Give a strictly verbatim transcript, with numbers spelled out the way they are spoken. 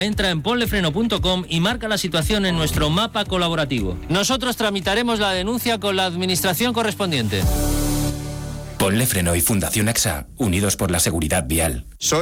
Entra en ponlefreno punto com y marca la situación en nuestro mapa colaborativo. Nosotros tramitaremos la denuncia con la administración correspondiente. Ponle Freno y Fundación AXA, unidos por la seguridad vial. Soy